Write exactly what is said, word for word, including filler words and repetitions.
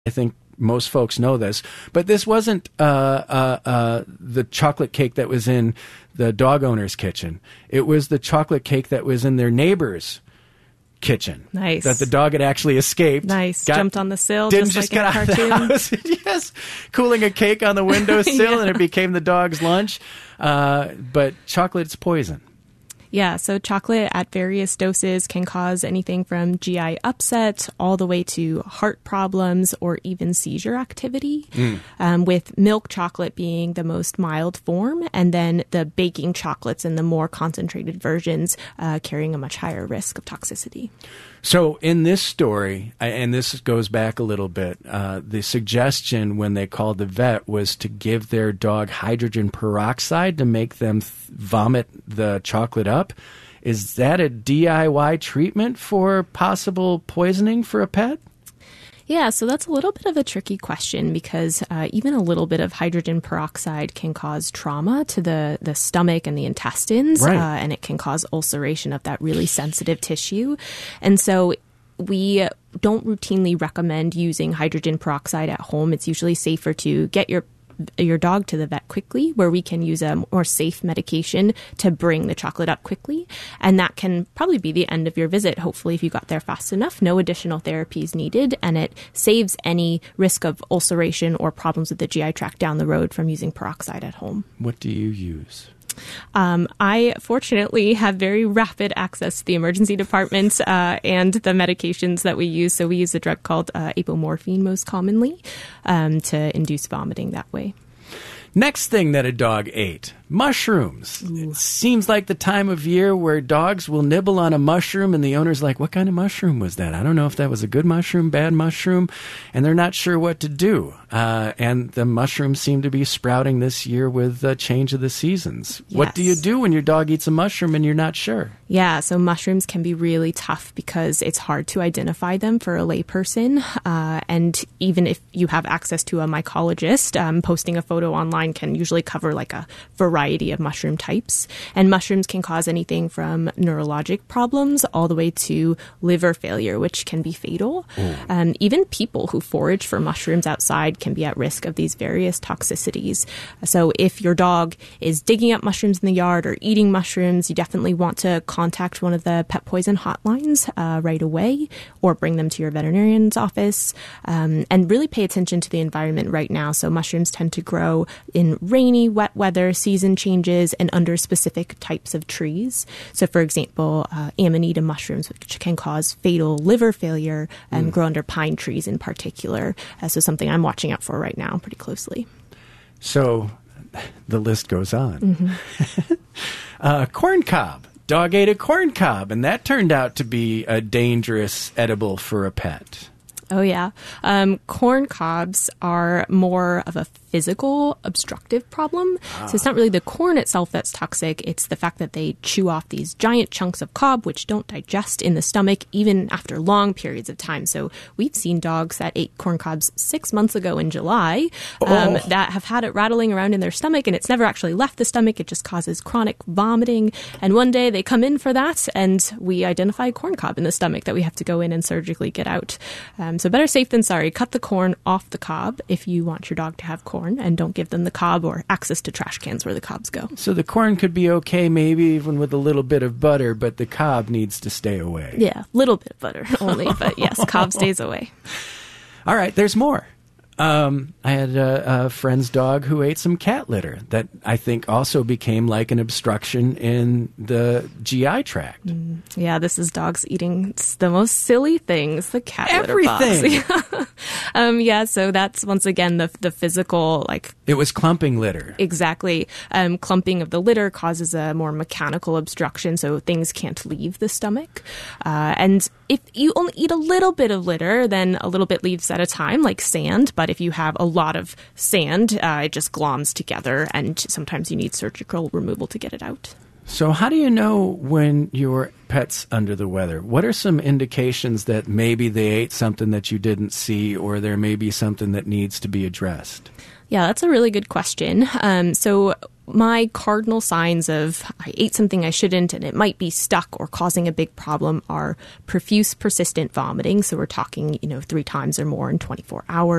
I think most folks know this, but this wasn't uh, uh, uh, the chocolate cake that was in the dog owner's kitchen. It was the chocolate cake that was in their neighbor's kitchen. Nice. That the dog had actually escaped. Nice. Got, Jumped on the sill, didn't just, just like get in a out of cartoon. the house. Yes. Cooling a cake on the windowsill, Yeah. and it became the dog's lunch. Uh, but chocolate's poison. Yeah, so chocolate at various doses can cause anything from G I upset all the way to heart problems or even seizure activity, mm. um, with milk chocolate being the most mild form, and then the baking chocolates and the more concentrated versions uh, carrying a much higher risk of toxicity. So in this story, and this goes back a little bit, uh, the suggestion when they called the vet was to give their dog hydrogen peroxide to make them th- vomit the chocolate up. Is that a D I Y treatment for possible poisoning for a pet? Yeah, so that's a little bit of a tricky question because uh, even a little bit of hydrogen peroxide can cause trauma to the, the stomach and the intestines, right. uh, and it can cause ulceration of that really sensitive tissue. And so we don't routinely recommend using hydrogen peroxide at home. It's usually safer to get your your dog to the vet quickly, where we can use a more safe medication to bring the chocolate up quickly. And that can probably be the end of your visit. Hopefully, if you got there fast enough, no additional therapy is needed, and it saves any risk of ulceration or problems with the G I tract down the road from using peroxide at home. What do you use? Um, I fortunately have very rapid access to the emergency department uh, and the medications that we use. So we use a drug called uh, apomorphine most commonly um, to induce vomiting that way. Next thing that a dog ate, mushrooms. Ooh. It seems like the time of year where dogs will nibble on a mushroom and the owner's like, what kind of mushroom was that? I don't know if that was a good mushroom, bad mushroom, and they're not sure what to do. Uh, and the mushrooms seem to be sprouting this year with the change of the seasons. Yes. What do you do when your dog eats a mushroom and you're not sure? Yeah, so mushrooms can be really tough because it's hard to identify them for a layperson. Uh, and even if you have access to a mycologist, um, posting a photo online can usually cover like a variety of mushroom types. And mushrooms can cause anything from neurologic problems all the way to liver failure, which can be fatal. Um, even people who forage for mushrooms outside can be at risk of these various toxicities. So if your dog is digging up mushrooms in the yard or eating mushrooms, you definitely want to contact one of the pet poison hotlines uh, right away, or bring them to your veterinarian's office, um, and really pay attention to the environment right now. So mushrooms tend to grow in rainy, wet weather, season changes, and under specific types of trees. So, for example, uh, amanita mushrooms, which can cause fatal liver failure, and mm. grow under pine trees in particular. Uh, so something I'm watching out for right now pretty closely. So the list goes on. Mm-hmm. uh, corn cob. Dog ate a corn cob, and that turned out to be a dangerous edible for a pet. Oh, yeah. Um, corn cobs are more of a physical obstructive problem. Ah. So it's not really the corn itself that's toxic. It's the fact that they chew off these giant chunks of cob, which don't digest in the stomach, even after long periods of time. So we've seen dogs that ate corn cobs six months ago in July um, oh. that have had it rattling around in their stomach, and it's never actually left the stomach. It just causes chronic vomiting. And one day they come in for that, and we identify corn cob in the stomach that we have to go in and surgically get out. Um, so better safe than sorry. Cut the corn off the cob if you want your dog to have corn, and don't give them the cob or access to trash cans where the cobs go. So the corn could be okay, maybe even with a little bit of butter, but the cob needs to stay away. Yeah, little bit of butter only, but yes, cob stays away. All right, there's more. Um, I had a, a friend's dog who ate some cat litter that I think also became like an obstruction in the G I tract. Mm, yeah, this is dogs eating the most silly things, the cat Everything. litter box. um, yeah, so that's once again the the physical, like... It was clumping litter. Exactly. Um, clumping of the litter causes a more mechanical obstruction, so things can't leave the stomach. Uh, and if you only eat a little bit of litter, then a little bit leaves at a time, like sand. But if you have a lot of sand, uh, it just gloms together, and sometimes you need surgical removal to get it out. So how do you know when your pet's under the weather? What are some indications that maybe they ate something that you didn't see, or there may be something that needs to be addressed? Yeah, that's a really good question. Um, so my cardinal signs of I ate something I shouldn't and it might be stuck or causing a big problem are profuse, persistent vomiting. So we're talking, you know, three times or more in twenty-four hours.